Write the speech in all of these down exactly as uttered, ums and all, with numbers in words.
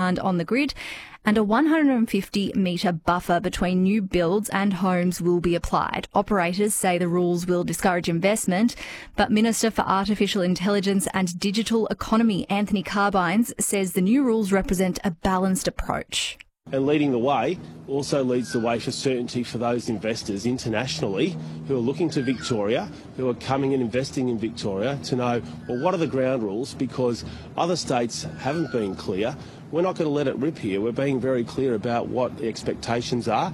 demand on the grid, and a one hundred fifty metre buffer between new builds and homes will be applied. Operators say the rules will discourage investment, but Minister for Artificial Intelligence and Digital Economy, Anthony Carbines, says the new rules represent a balanced approach. And leading the way also leads the way for certainty for those investors internationally who are looking to Victoria, who are coming and investing in Victoria, to know, well, what are the ground rules? Because other states haven't been clear. We're not going to let it rip here. We're being very clear about what the expectations are.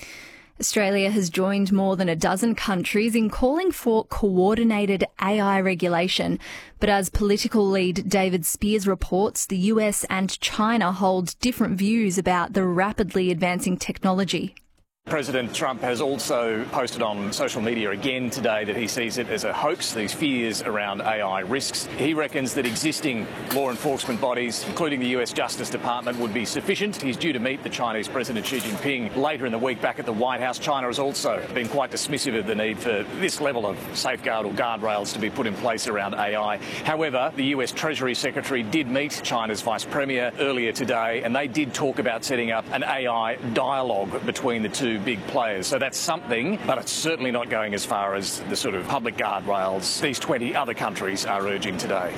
Australia has joined more than a dozen countries in calling for coordinated A I regulation. But as political lead David Spears reports, the U S and China hold different views about the rapidly advancing technology. President Trump has also posted on social media again today that he sees it as a hoax, these fears around A I risks. He reckons that existing law enforcement bodies, including the U S Justice Department, would be sufficient. He's due to meet the Chinese President Xi Jinping later in the week back at the White House. China has also been quite dismissive of the need for this level of safeguard or guardrails to be put in place around A I. However, the U S Treasury Secretary did meet China's Vice Premier earlier today, and they did talk about setting up an A I dialogue between the two big players. So that's something, but it's certainly not going as far as the sort of public guardrails these twenty other countries are urging today.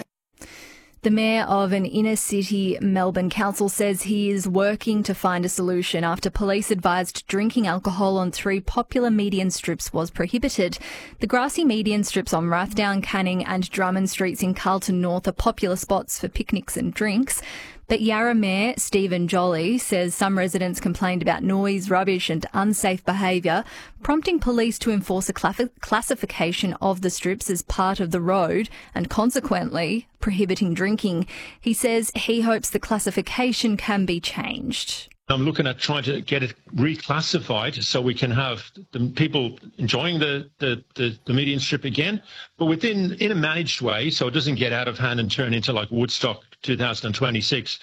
The mayor of an inner-city Melbourne council says he is working to find a solution after police advised drinking alcohol on three popular median strips was prohibited. The grassy median strips on Rathdown, Canning and Drummond Streets in Carlton North are popular spots for picnics and drinks. But Yarra Mayor Stephen Jolly says some residents complained about noise, rubbish and unsafe behaviour, prompting police to enforce a cla- classification of the strips as part of the road and consequently prohibiting drinking. He says he hopes the classification can be changed. I'm looking at trying to get it reclassified so we can have the people enjoying the, the, the, the median strip again, but within in a managed way so it doesn't get out of hand and turn into like Woodstock two thousand twenty-six.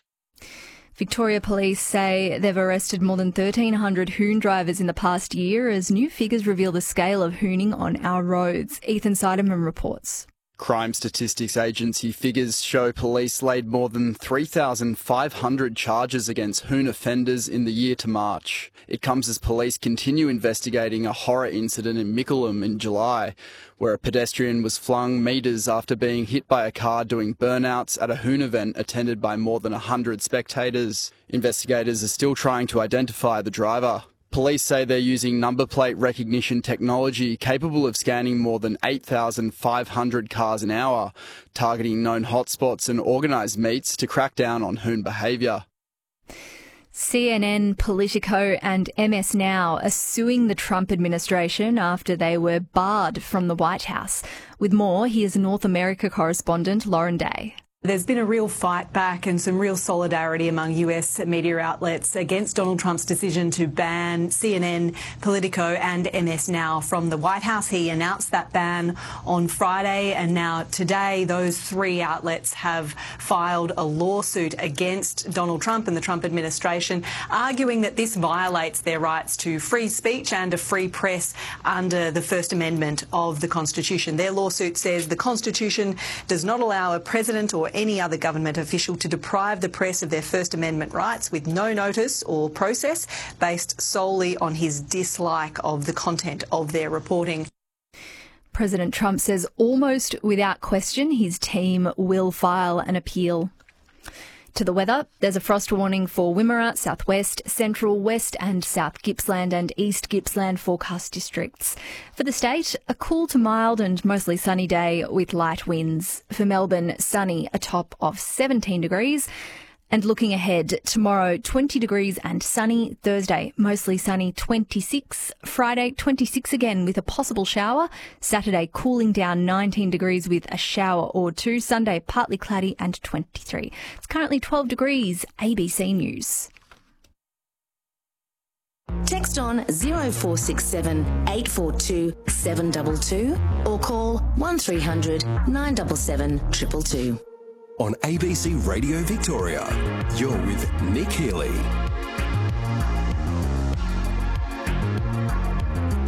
Victoria Police say they've arrested more than thirteen hundred hoon drivers in the past year as new figures reveal the scale of hooning on our roads. Ethan Seidemann reports. Crime Statistics Agency figures show police laid more than three thousand five hundred charges against hoon offenders in the year to March. It comes as police continue investigating a horror incident in Mickleham in July, where a pedestrian was flung metres after being hit by a car doing burnouts at a hoon event attended by more than one hundred spectators. Investigators are still trying to identify the driver. Police say they're using number plate recognition technology capable of scanning more than eight thousand five hundred cars an hour, targeting known hotspots and organised meets to crack down on hoon behaviour. C N N, Politico and M S Now are suing the Trump administration after they were barred from the White House. With more, here's North America correspondent Lauren Day. There's been a real fight back and some real solidarity among U S media outlets against Donald Trump's decision to ban C N N, Politico and M S Now from the White House. He announced that ban on Friday, and now today those three outlets have filed a lawsuit against Donald Trump and the Trump administration, arguing that this violates their rights to free speech and a free press under the First Amendment of the Constitution. Their lawsuit says the Constitution does not allow a president or any other government official to deprive the press of their First Amendment rights with no notice or process based solely on his dislike of the content of their reporting. President Trump says almost without question his team will file an appeal. To the weather, there's a frost warning for Wimmera, southwest, central, west and south Gippsland and east Gippsland forecast districts. For the state, a cool to mild and mostly sunny day with light winds. For Melbourne, sunny, a top of seventeen degrees. And looking ahead, tomorrow twenty degrees and sunny. Thursday, mostly sunny, twenty-six. Friday, twenty-six again with a possible shower. Saturday, cooling down nineteen degrees with a shower or two. Sunday, partly cloudy and twenty-three. It's currently twelve degrees. A B C News. Text on zero four six seven, eight four two, seven two two or call one three hundred, nine seven seven, two two two. On A B C Radio Victoria, you're with Nick Healy.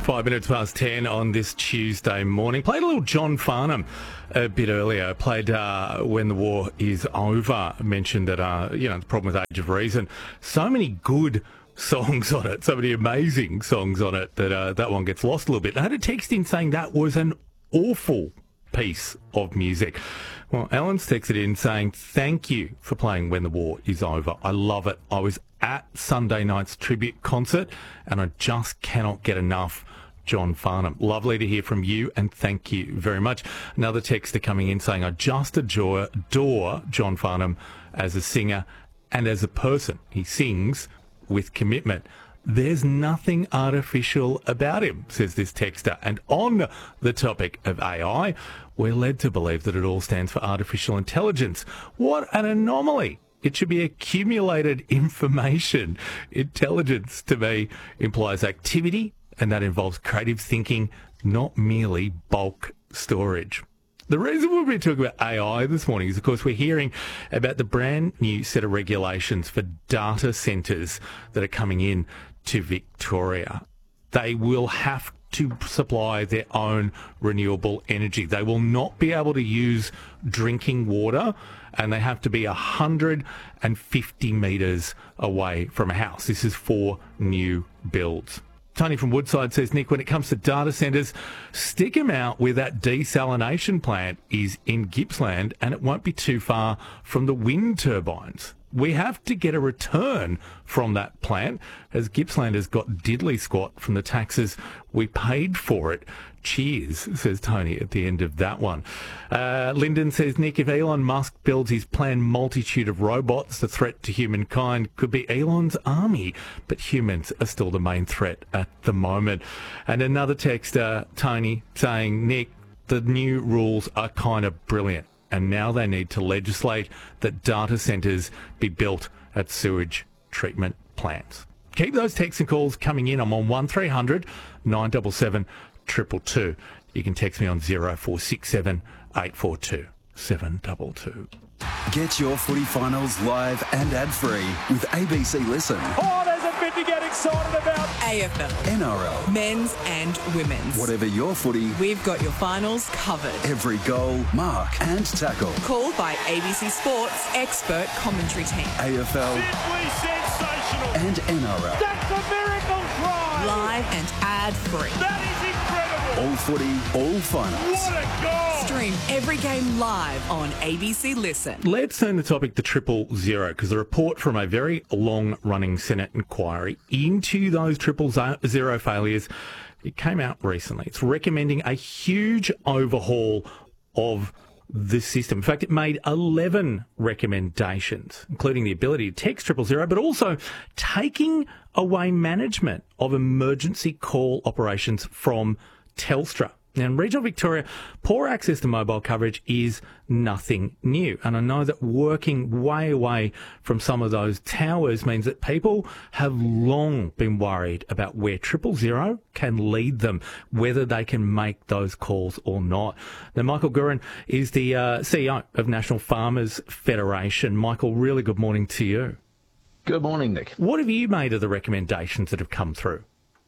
Five minutes past ten on this Tuesday morning. Played a little John Farnham a bit earlier. Played uh, When the War Is Over. Mentioned that, uh, you know, the problem with Age of Reason. So many good songs on it. So many amazing songs on it that uh, that one gets lost a little bit. I had a text in saying that was an awful piece of music. Well, Alan's texted in saying, thank you for playing When the War Is Over. I love it. I was at Sunday night's tribute concert and I just cannot get enough John Farnham. Lovely to hear from you and thank you very much. Another texter coming in saying, I just adore, adore John Farnham as a singer and as a person. He sings with commitment. There's nothing artificial about him, says this texter. And on the topic of A I, we're led to believe that it all stands for artificial intelligence. What an anomaly. It should be accumulated information. Intelligence, to me, implies activity, and that involves creative thinking, not merely bulk storage. The reason we've been talking about A I this morning is, of course, we're hearing about the brand new set of regulations for data centres that are coming in to Victoria. They will have to supply their own renewable energy. They will not be able to use drinking water, and they have to be one hundred fifty metres away from a house. This is for new builds. Tony from Woodside says, Nick, when it comes to data centres, stick them out where that desalination plant is in Gippsland, and it won't be too far from the wind turbines. We have to get a return from that plant, as Gippsland has got diddly squat from the taxes we paid for it. Cheers, says Tony at the end of that one. Uh, Lyndon says, Nick, if Elon Musk builds his planned multitude of robots, the threat to humankind could be Elon's army, but humans are still the main threat at the moment. And another texter, Tony, saying, Nick, the new rules are kind of brilliant, and now they need to legislate that data centres be built at sewage treatment plants. Keep those texts and calls coming in. I'm on one three hundred nine seven seven two two two. You can text me on zero four six seven eight four two seven two two. Get your footy finals live and ad-free with A B C Listen. Oh, there's a bit to get excited about. A F L. N R L. Men's and women's. Whatever your footy, we've got your finals covered. Every goal, mark and tackle. Called by A B C Sports expert commentary team. A F L. Simply sensational. And N R L. That's a miracle try. Live and ad-free. That is incredible. All footy, all finals. What a goal. Stream every game live on A B C Listen. Let's turn the topic to triple zero, because the report from a very long-running Senate inquiry into those triple zero failures, it came out recently. It's recommending a huge overhaul of the system. In fact, it made eleven recommendations, including the ability to text triple zero, but also taking away management of emergency call operations from Telstra. Now, in regional Victoria, poor access to mobile coverage is nothing new. And I know that working way away from some of those towers means that people have long been worried about where triple zero can lead them, whether they can make those calls or not. Now, Michael Gurin is the uh, C E O of National Farmers Federation. Michael, really good morning to you. Good morning, Nick. What have you made of the recommendations that have come through?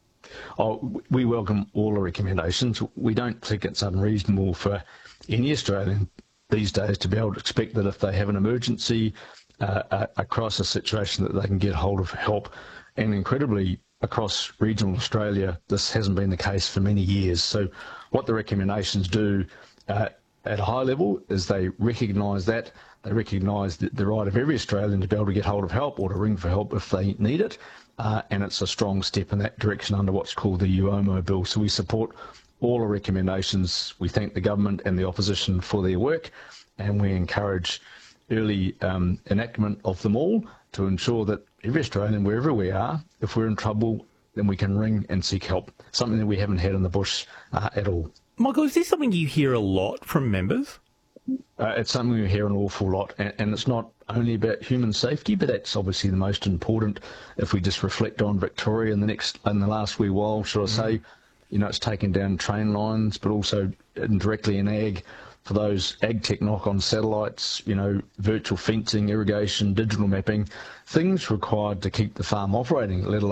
Oh, we welcome all the recommendations. We don't think it's unreasonable for any Australian these days to be able to expect that if they have an emergency, uh, a, a crisis situation, that they can get hold of help. And incredibly, across regional Australia, this hasn't been the case for many years. So what the recommendations do uh, at a high level is they recognise that. They recognise the, the right of every Australian to be able to get hold of help or to ring for help if they need it. Uh, and it's a strong step in that direction under what's called the U O M O bill. So we support all the recommendations. We thank the government and the opposition for their work, and we encourage early um, enactment of them all to ensure that every Australian, wherever we are, if we're in trouble, then we can ring and seek help, something that we haven't had in the bush uh, at all. Michael, is this something you hear a lot from members? Uh, it's something we hear an awful lot, and, and it's not only about human safety, but that's obviously the most important. If we just reflect on Victoria in the next, in the last wee while, should I say, you know, it's taken down train lines, but also indirectly in ag, for those ag tech knock-on satellites, you know, virtual fencing, irrigation, digital mapping, things required to keep the farm operating, let alone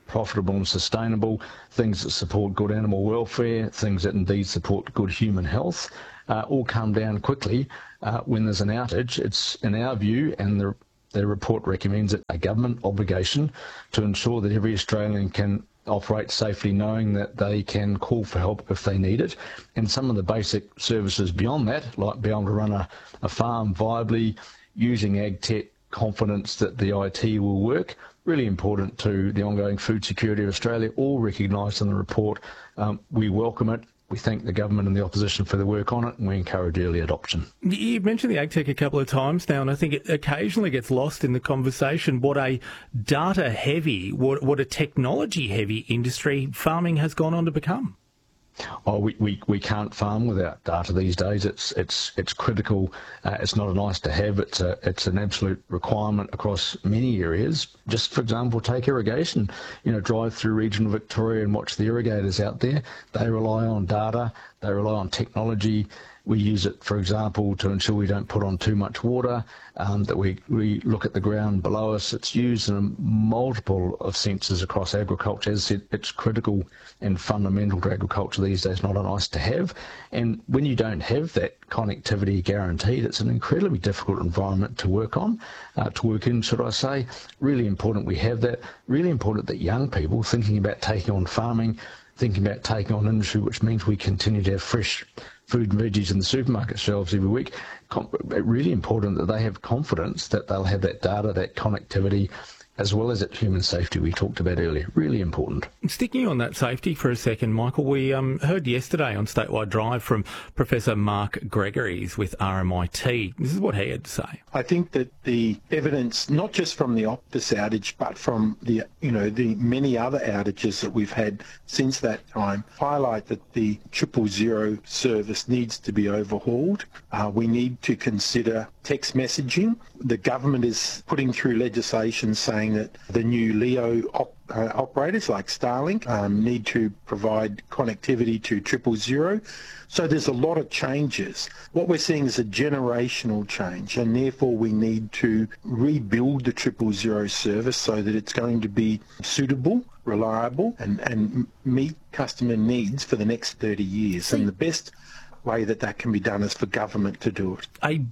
profitable and sustainable, things that support good animal welfare, things that indeed support good human health, uh, all come down quickly uh, when there's an outage. It's, in our view, and the, the report recommends it, a government obligation to ensure that every Australian can operate safely, knowing that they can call for help if they need it. And some of the basic services beyond that, like being able to run a, a farm viably, using ag tech, confidence that the I T will work, really important to the ongoing food security of Australia, all recognised in the report. Um, we welcome it. We thank the government and the opposition for the work on it, and we encourage early adoption. You've mentioned the AgTech a couple of times now, and I think it occasionally gets lost in the conversation what a data-heavy, what, what a technology-heavy industry farming has gone on to become. Oh, we, we, we can't farm without data these days. It's it's it's critical. Uh, it's not a nice to have. It's a it's an absolute requirement across many areas. Just for example, take irrigation. You know, drive through regional Victoria and watch the irrigators out there. They rely on data. They rely on technology. We use it, for example, to ensure we don't put on too much water, um, that we, we look at the ground below us. It's used in a multiple of senses across agriculture. As I said, it's critical and fundamental to agriculture these days, not a nice to have. And when you don't have that connectivity guaranteed, it's an incredibly difficult environment to work on, uh, to work in, should I say. Really important we have that. Really important that young people thinking about taking on farming, thinking about taking on industry, which means we continue to have fresh food and veggies in the supermarket shelves every week. Really important that they have confidence that they'll have that data, that connectivity, as well as that human safety we talked about earlier. Really important. Sticking on that safety for a second, Michael, we um, heard yesterday on Statewide Drive from Professor Mark Gregories with R M I T. This is what he had to say. I think that the evidence, not just from the Optus outage, but from the, you know, the many other outages that we've had since that time, highlight that the triple zero service needs to be overhauled. Uh, we need to consider text messaging. The government is putting through legislation saying that the new LEO op- uh, operators like Starlink um, need to provide connectivity to triple zero. So there's a lot of changes. What we're seeing is a generational change, and therefore we need to rebuild the triple zero service so that it's going to be suitable, reliable, and, and meet customer needs for the next thirty years. And the best way that that can be done is for government to do it. A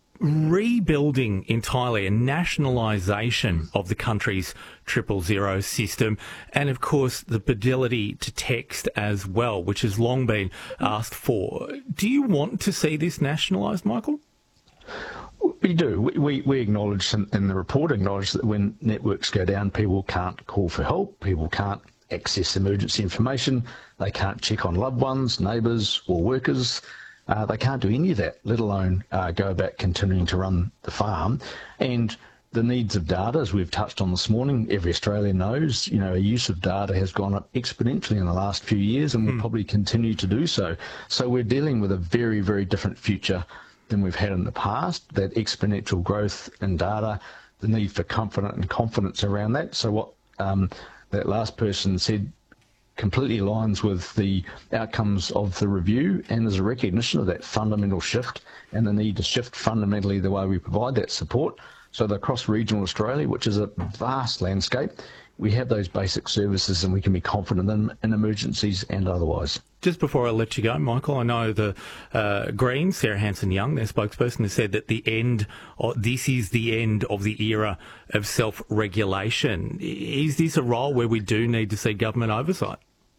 rebuilding entirely, a nationalisation of the country's triple zero system, and of course the ability to text as well, which has long been asked for. Do you want to see this nationalised, Michael? We do. We, we, we acknowledge, and the report acknowledge, that when networks go down, people can't call for help, people can't access emergency information, they can't check on loved ones, neighbours or workers. Uh, they can't do any of that, let alone uh, go about continuing to run the farm. And the needs of data, as we've touched on this morning, every Australian knows, you know, a use of data has gone up exponentially in the last few years and will mm. probably continue to do so. So we're dealing with a very, very different future than we've had in the past, that exponential growth in data, the need for confidence and confidence around that. So what um, that last person said completely aligns with the outcomes of the review, and there's a recognition of that fundamental shift and the need to shift fundamentally the way we provide that support. So that across regional Australia, which is a vast landscape, we have those basic services and we can be confident in, in emergencies and otherwise. Just before I let you go, Michael, I know the uh, Greens, Sarah Hanson-Young, their spokesperson, has said that the end, or this is the end of the era of self-regulation. Is this a role where we do need to see government oversight?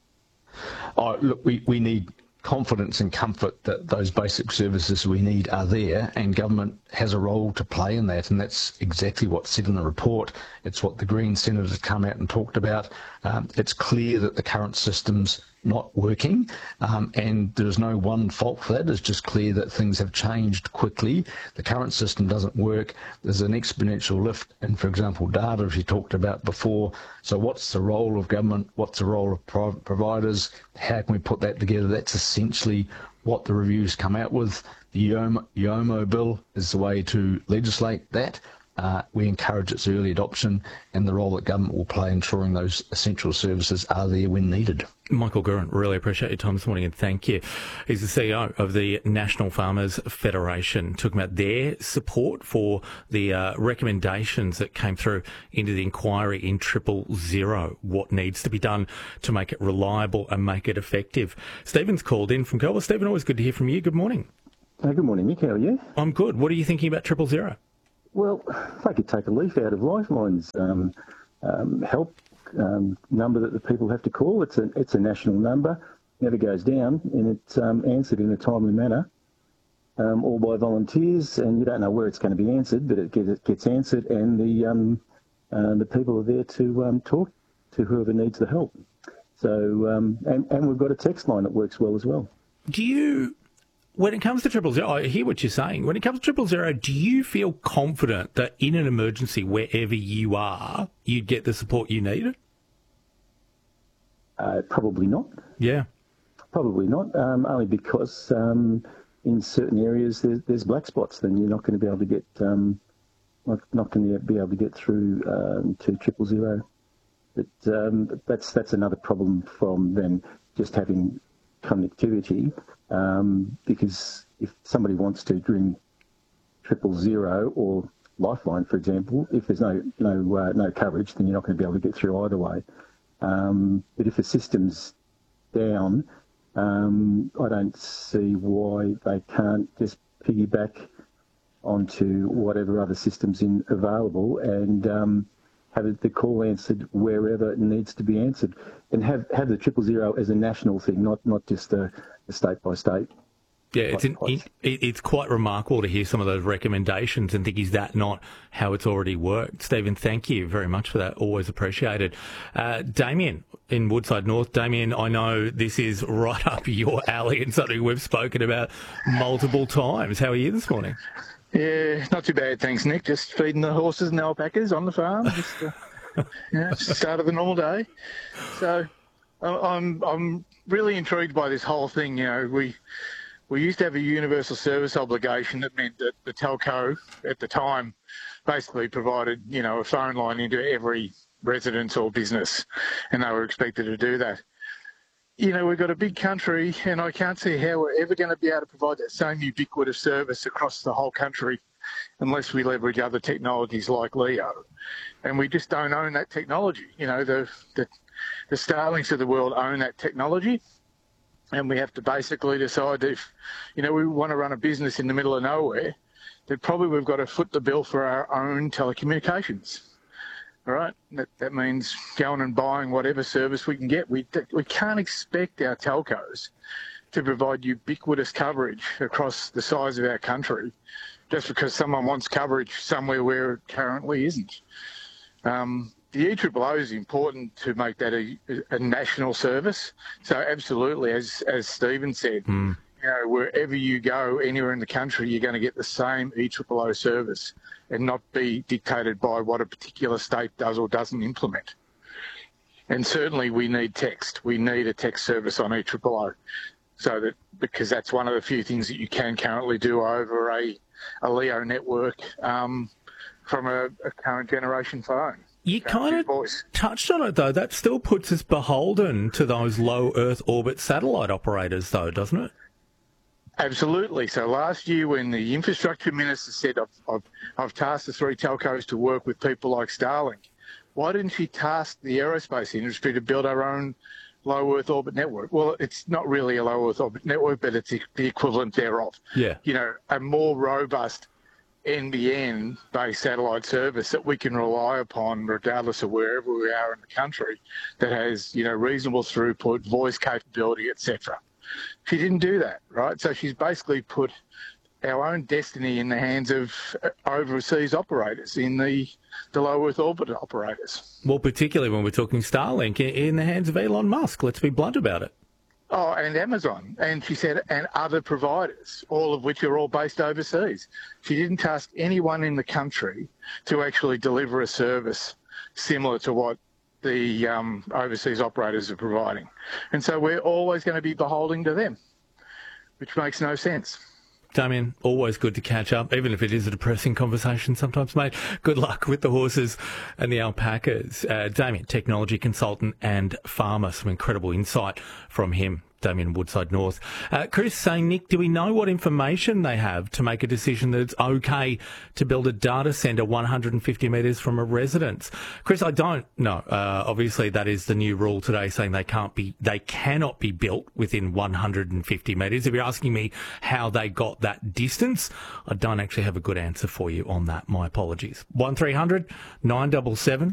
Oh, look, we, we need confidence and comfort that those basic services we need are there, and government has a role to play in that, and that's exactly what's said in the report. It's what the Green senators have come out and talked about. Um, it's clear that the current system's not working, um, and there's no one fault for that. It's just clear that things have changed quickly. The current system doesn't work. There's an exponential lift in, for example, data, as you talked about before. So what's the role of government? What's the role of private providers? How can we put that together? That's essentially what the reviews come out with. The Y O M O bill is the way to legislate that. Uh, we encourage its early adoption and the role that government will play ensuring those essential services are there when needed. Michael Gurin, really appreciate your time this morning and thank you. He's the C E O of the National Farmers Federation, talking about their support for the uh, recommendations that came through into the inquiry in Triple Zero, what needs to be done to make it reliable and make it effective. Stephen's called in from Kelvin. Stephen, always good to hear from you. Good morning. Uh, good morning, Nick. How are you? I'm good. What are you thinking about Triple Zero? Well, if I could take a leaf out of Lifeline's um, um, help um, number that the people have to call, it's a it's a national number, never goes down, and it's um, answered in a timely manner, um, all by volunteers, and you don't know where it's going to be answered, but it gets, it gets answered, and the um, uh, the people are there to um, talk to whoever needs the help. So, um, and, and we've got a text line that works well as well. Do you... When it comes to Triple Zero, I hear what you're saying. When it comes to Triple Zero, do you feel confident that in an emergency, wherever you are, you'd get the support you need? Uh, probably not. Yeah. Probably not, um, only because um, in certain areas there's, there's black spots, then you're not going to be able to get um, not, not going to be able to get through um, to Triple Zero. But um, that's that's another problem from then just having connectivity. Um, because if somebody wants to ring Triple Zero or Lifeline, for example, if there's no no uh, no coverage, then you're not going to be able to get through either way. Um, but if the system's down, um, I don't see why they can't just piggyback onto whatever other systems in available and um, have the call answered wherever it needs to be answered, and have, have the Triple Zero as a national thing, not not just a, a state by state. Yeah, it's an, it, it's quite remarkable to hear some of those recommendations and think, is that not how it's already worked? Stephen, thank you very much for that. Always appreciated. Uh, Damien in Woodside North. Damien, I know this is right up your alley and something we've spoken about multiple times. How are you this morning? Yeah, not too bad, thanks, Nick. Just feeding the horses and alpacas on the farm. Just, uh, you know, it's the start of the normal day. So I'm I'm really intrigued by this whole thing. You know, we we used to have a universal service obligation that meant that the telco at the time basically provided, you know, a phone line into every residence or business, and they were expected to do that. You know, we've got a big country, and I can't see how we're ever going to be able to provide that same ubiquitous service across the whole country unless we leverage other technologies like LEO. And we just don't own that technology. You know, the, the, the Starlinks of the world own that technology, and we have to basically decide if, you know, we want to run a business in the middle of nowhere, then probably we've got to foot the bill for our own telecommunications. All right, that, that means going and buying whatever service we can get. We we can't expect our telcos to provide ubiquitous coverage across the size of our country just because someone wants coverage somewhere where it currently isn't. Um, the E O O is important to make that a, a national service. So absolutely, as as Stephen said, mm. you know, wherever you go, anywhere in the country, you're going to get the same E O O service and not be dictated by what a particular state does or doesn't implement. And certainly we need text. We need a text service on E O O, so that because that's one of the few things that you can currently do over a, a LEO network um, from a, a current generation phone. You kind of voice. touched on it, though. That still puts us beholden to those low Earth orbit satellite operators, though, doesn't it? Absolutely. So last year when the infrastructure minister said, I've, I've, I've tasked the three telcos to work with people like Starlink, why didn't she task the aerospace industry to build our own low Earth orbit network? Well, it's not really a low Earth orbit network, but it's the equivalent thereof. Yeah. You know, a more robust N B N-based satellite service that we can rely upon regardless of wherever we are in the country that has, you know, reasonable throughput, voice capability, et cetera. She didn't do that, right? So she's basically put our own destiny in the hands of overseas operators, in the, the low Earth orbit operators. Well, particularly when we're talking Starlink, in the hands of Elon Musk. Let's be blunt about it. Oh, and Amazon. And she said, and other providers, all of which are all based overseas. She didn't task anyone in the country to actually deliver a service similar to what the um, overseas operators are providing. And so we're always going to be beholden to them, which makes no sense. Damien, always good to catch up, even if it is a depressing conversation sometimes, mate. Good luck with the horses and the alpacas. Uh, Damien, technology consultant and farmer. Some incredible insight from him. Damien, Woodside North. Uh, Chris saying, Nick, do we know what information they have to make a decision that it's okay to build a data centre one hundred fifty metres from a residence? Chris, I don't know. Uh, obviously, that is the new rule today, saying they can't be, they cannot be built within one hundred fifty metres. If you're asking me how they got that distance, I don't actually have a good answer for you on that. My apologies. one three hundred nine seven seven